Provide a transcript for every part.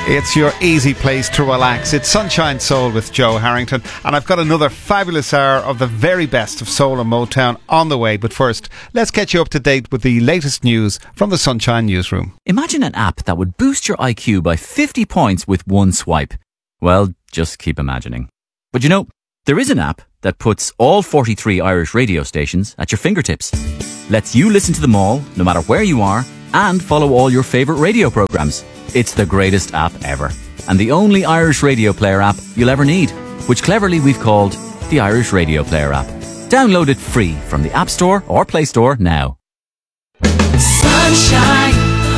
It's your easy place to relax. It's Sunshine Soul with Joe Harrington, and I've got another fabulous hour of the very best of soul and Motown on the way. But first, let's get you up to date with the latest news from the Sunshine Newsroom. Imagine an app that would boost your IQ by 50 points with one swipe. Well, just keep imagining. But you know, there is an app that puts all 43 Irish radio stations at your fingertips. Lets you listen to them all, no matter where you are, and follow all your favourite radio programmes. It's the greatest app ever, and the only Irish radio player app you'll ever need, which cleverly we've called the Irish Radio Player app. Download it free from the App Store or Play Store now. Sunshine.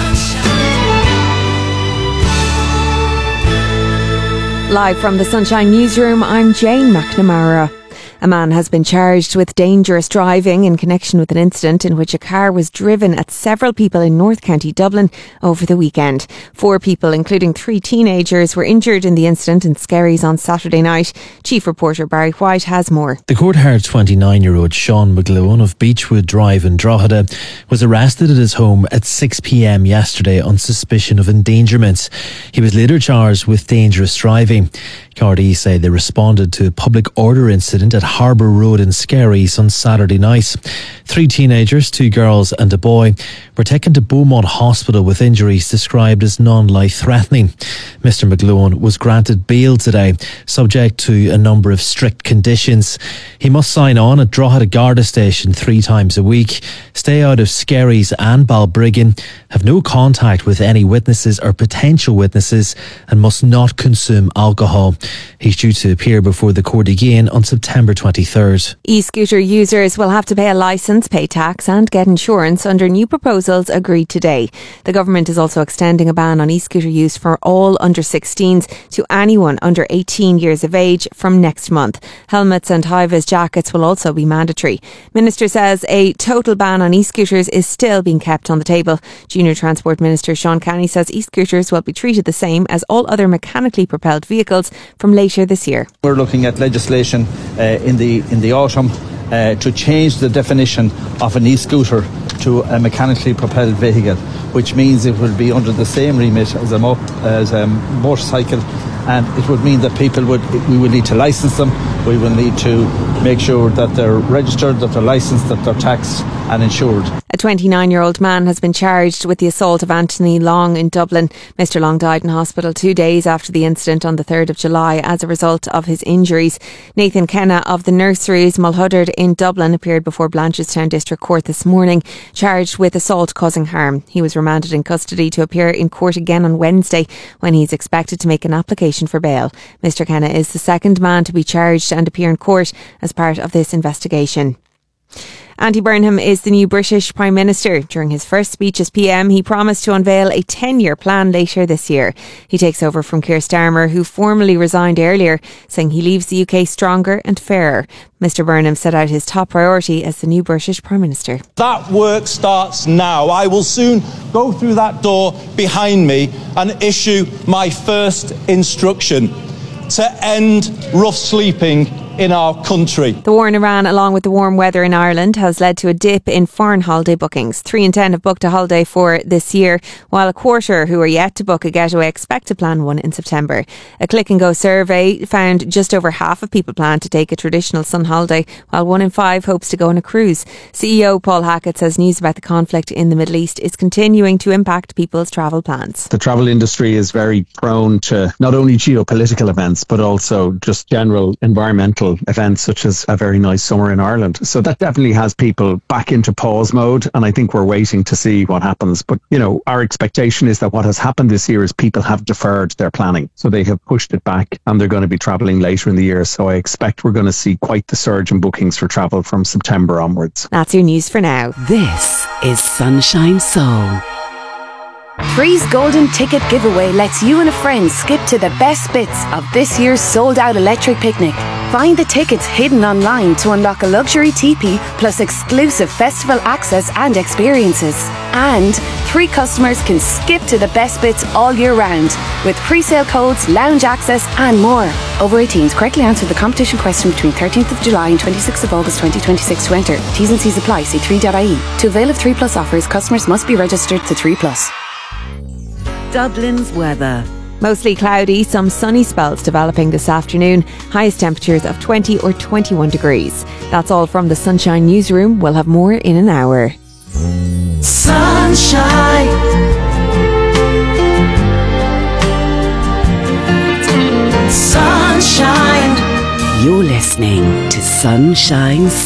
Live from the Sunshine Newsroom, I'm Jane McNamara. A man has been charged with dangerous driving in connection with an incident in which a car was driven at several people in North County Dublin over the weekend. 4 people, including 3 teenagers, were injured in the incident in Skerries on Saturday night. Chief reporter Barry White has more. The court-heard 29-year-old Sean McGlowan of Beechwood Drive in Drogheda was arrested at his home at 6 p.m. yesterday on suspicion of endangerment. He was later charged with dangerous driving. Gardaí say they responded to a public order incident at Harbour Road in Skerries on Saturday night. 3 teenagers, 2 girls and a boy, were taken to Beaumont Hospital with injuries described as non-life-threatening. Mr McGlowan was granted bail today, subject to a number of strict conditions. He must sign on at Drogheda Garda Station 3 times a week, stay out of Skerries and Balbriggan, have no contact with any witnesses or potential witnesses, and must not consume alcohol. He's due to appear before the court again on September 23rd. E-scooter users will have to pay a licence, pay tax and get insurance under new proposals agreed today. The government is also extending a ban on e-scooter use for all under 16s to anyone under 18 years of age from next month. Helmets and high-vis jackets will also be mandatory. Minister says a total ban on e-scooters is still being kept on the table. Junior Transport Minister Sean Canny says e-scooters will be treated the same as all other mechanically propelled vehicles from later this year. We're looking at legislation in the autumn to change the definition of an e-scooter to a mechanically propelled vehicle, which means it will be under the same remit as a motorcycle, and it would mean that we will need to licence them, we will need to make sure that they're registered, that they're licensed, that they're taxed and insured. A 29-year-old man has been charged with the assault of Anthony Long in Dublin. Mr Long died in hospital 2 days after the incident on the 3rd of July as a result of his injuries. Nathan Kenna of the Nurseries Mulhuddard in Dublin appeared before Blanchardstown District Court this morning, charged with assault causing harm. He was remanded in custody to appear in court again on Wednesday, when he's expected to make an application for bail. Mr Kenna is the second man to be charged and appear in court as part of this investigation. Andy Burnham is the new British Prime Minister. During his first speech as PM, he promised to unveil a 10-year plan later this year. He takes over from Keir Starmer, who formally resigned earlier, saying he leaves the UK stronger and fairer. Mr Burnham set out his top priority as the new British Prime Minister. That work starts now. I will soon go through that door behind me and issue my first instruction to end rough sleeping in our country. The war in Iran, along with the warm weather in Ireland, has led to a dip in foreign holiday bookings. 3 in 10 have booked a holiday for this year, while a quarter who are yet to book a getaway expect to plan one in September. A Click and Go survey found just over half of people plan to take a traditional sun holiday, while 1 in 5 hopes to go on a cruise. CEO Paul Hackett says news about the conflict in the Middle East is continuing to impact people's travel plans. The travel industry is very prone to not only geopolitical events, but also just general environmental events such as a very nice summer in Ireland. So that definitely has people back into pause mode, and I think we're waiting to see what happens. But, you know, our expectation is that what has happened this year is people have deferred their planning. So they have pushed it back and they're going to be travelling later in the year. So I expect we're going to see quite the surge in bookings for travel from September onwards. That's your news for now. This is Sunshine Soul. Three's Golden Ticket Giveaway lets you and a friend skip to the best bits of this year's sold-out electric picnic. Find the tickets hidden online to unlock a luxury teepee plus exclusive festival access and experiences. And 3 customers can skip to the best bits all year round with pre-sale codes, lounge access and more. Over 18s, correctly answer the competition question between 13th of July and 26th of August 2026 to enter. T's and C's apply. See 3.ie. To avail of 3 Plus offers, customers must be registered to 3 Plus. Dublin's weather. Mostly cloudy, some sunny spells developing this afternoon. Highest temperatures of 20 or 21 degrees. That's all from the Sunshine Newsroom. We'll have more in an hour. Sunshine. Sunshine. You're listening to Sunshine